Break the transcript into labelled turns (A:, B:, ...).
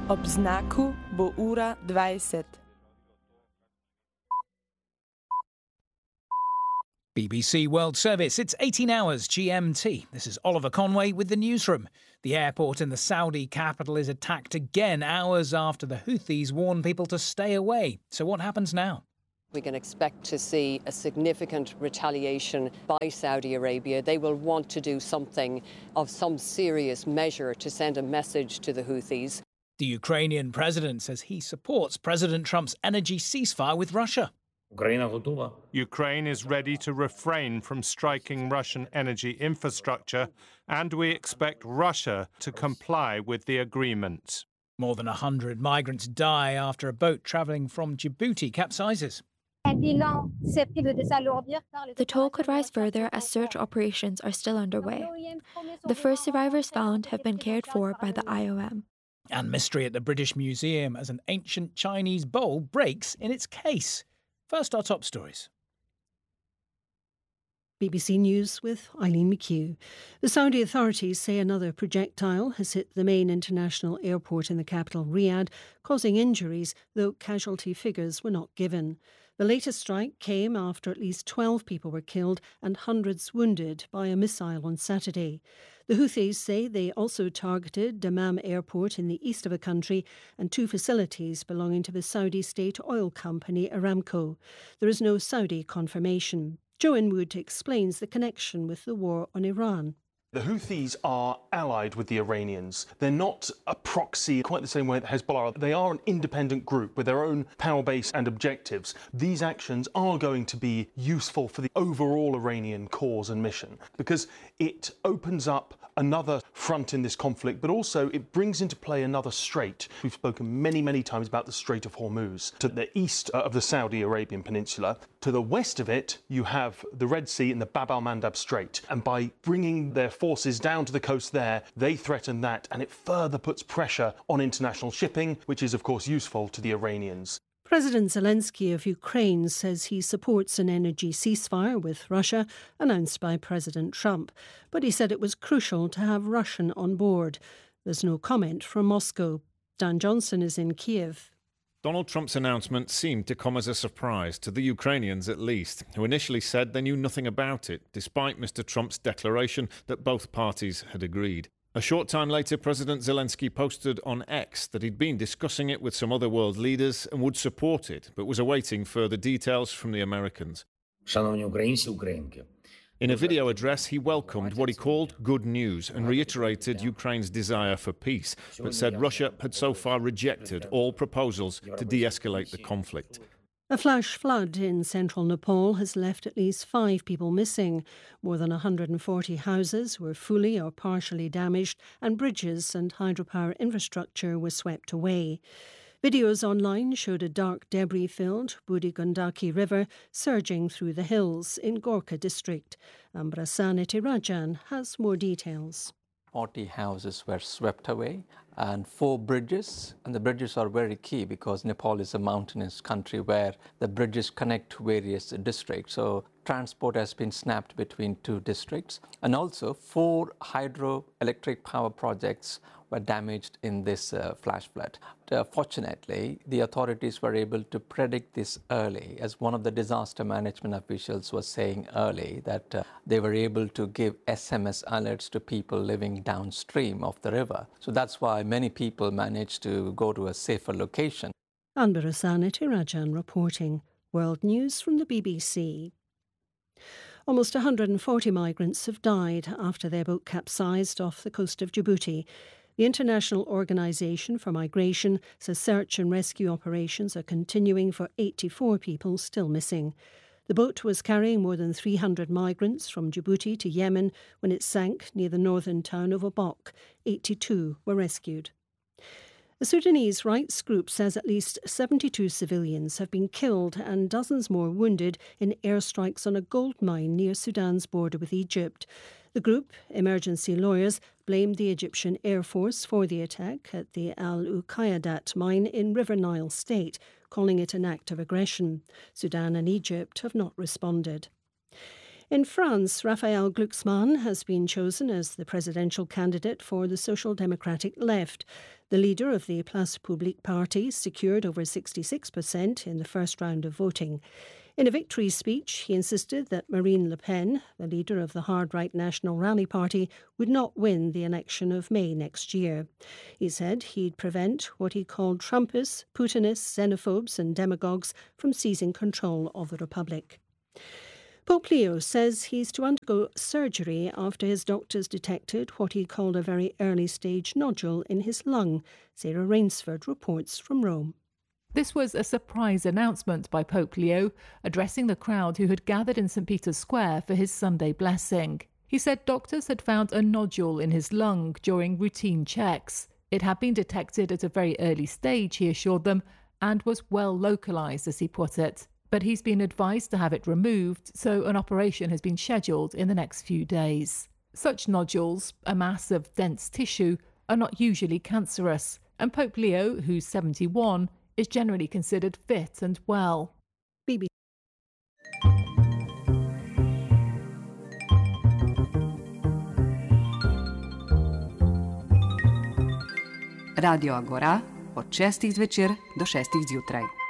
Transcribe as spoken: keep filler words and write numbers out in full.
A: Ob znaku bo ura dvajset.
B: B B C World Service, it's eighteen hours G M T. This is Oliver Conway with the newsroom. The airport in the Saudi capital is attacked again hours after the Houthis warn people to stay away. So what happens now?
C: We can expect to see a significant retaliation by Saudi Arabia. They will want to do something of some serious measure to send a message to the Houthis.
B: The Ukrainian president says he supports President Trump's energy ceasefire with Russia.
D: Ukraine is ready to refrain from striking Russian energy infrastructure, and we expect Russia to comply with the agreement.
B: More than one hundred migrants die after a boat travelling from Djibouti capsizes.
E: The toll could rise further as search operations are still underway. The first survivors found have been cared for by the I O M.
B: And mystery at the British Museum as an ancient Chinese bowl breaks in its case. First, our top stories.
F: B B C News with Eileen McHugh. The Saudi authorities say another projectile has hit the main international airport in the capital, Riyadh, causing injuries, though casualty figures were not given. The latest strike came after at least twelve people were killed and hundreds wounded by a missile on Saturday. The Houthis say they also targeted Dammam Airport in the east of the country and two facilities belonging to the Saudi state oil company Aramco. There is no Saudi confirmation. Joe Inwood explains the connection with the war on Iran.
G: The Houthis are allied with the Iranians. They're not a proxy quite the same way that Hezbollah are. They are an independent group with their own power base and objectives. These actions are going to be useful for the overall Iranian cause and mission because it opens up another front in this conflict, but also it brings into play another strait. We've spoken many, many times about the Strait of Hormuz. To the east of the Saudi Arabian Peninsula, to the west of it, you have the Red Sea and the Bab al-Mandab Strait. And by bringing their forces down to the coast there, they threaten that, and it further puts pressure on international shipping, which is, of course, useful to the Iranians.
F: President Zelensky of Ukraine says he supports an energy ceasefire with Russia announced by President Trump, but he said it was crucial to have Russian on board. There's no comment from Moscow. Dan Johnson is in Kiev.
H: Donald Trump's announcement seemed to come as a surprise, to the Ukrainians at least, who initially said they knew nothing about it, despite Mister Trump's declaration that both parties had agreed. A short time later, President Zelensky posted on X that he'd been discussing it with some other world leaders and would support it, but was awaiting further details from the Americans. In a video address, he welcomed what he called good news and reiterated Ukraine's desire for peace, but said Russia had so far rejected all proposals to de-escalate the conflict.
F: A flash flood in central Nepal has left at least five people missing. More than one hundred forty houses were fully or partially damaged, and bridges and hydropower infrastructure were swept away. Videos online showed a dark debris-filled Budi Gandaki River surging through the hills in Gorkha district. Ambrasaneti Rajan has more details.
I: forty houses were swept away and four bridges. And the bridges are very key because Nepal is a mountainous country where the bridges connect various districts. So transport has been snapped between two districts. And also four hydroelectric power projects were damaged in this uh, flash flood. Uh, fortunately, the authorities were able to predict this early, as one of the disaster management officials was saying early that uh, they were able to give S M S alerts to people living downstream of the river. So that's why many people managed to go to a safer location.
F: Anbarasaneti Rajan reporting. World News from the B B C. Almost one hundred forty migrants have died after their boat capsized off the coast of Djibouti. The International Organisation for Migration says search and rescue operations are continuing for eighty-four people still missing. The boat was carrying more than three hundred migrants from Djibouti to Yemen when it sank near the northern town of Obok. eighty-two were rescued. The Sudanese rights group says at least seventy-two civilians have been killed and dozens more wounded in airstrikes on a gold mine near Sudan's border with Egypt. The group, Emergency Lawyers, blamed the Egyptian Air Force for the attack at the Al-Uqayyadat mine in River Nile State, calling it an act of aggression. Sudan and Egypt have not responded. In France, Raphael Glucksmann has been chosen as the presidential candidate for the Social Democratic Left. The leader of the Place Publique party secured over sixty-six percent in the first round of voting. In a victory speech, he insisted that Marine Le Pen, the leader of the hard-right National Rally Party, would not win the election of May next year. He said he'd prevent what he called Trumpists, Putinists, xenophobes and demagogues from seizing control of the Republic. Pope Leo says he's to undergo surgery after his doctors detected what he called a very early-stage nodule in his lung. Sarah Rainsford reports from Rome.
J: This was a surprise announcement by Pope Leo, addressing the crowd who had gathered in St Peter's Square for his Sunday blessing. He said doctors had found a nodule in his lung during routine checks. It had been detected at a very early stage, he assured them, and was well localised, as he put it. But he's been advised to have it removed, so an operation has been scheduled in the next few days. Such nodules, a mass of dense tissue, are not usually cancerous, and Pope Leo, who's seventy-one, is generally considered fit and well.
F: B B
K: Radio Agora od šestih zvečer do šestih zjutraj.